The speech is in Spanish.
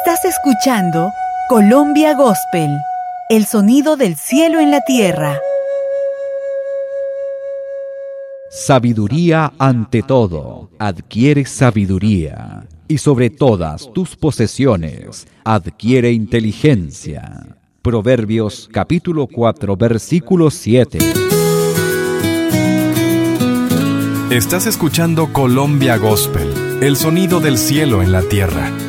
Estás escuchando Colombia Gospel, el sonido del cielo en la tierra. Sabiduría ante todo. Adquiere sabiduría. Y sobre todas tus posesiones, adquiere inteligencia. Proverbios capítulo 4, versículo 7. Estás escuchando Colombia Gospel, el sonido del cielo en la tierra.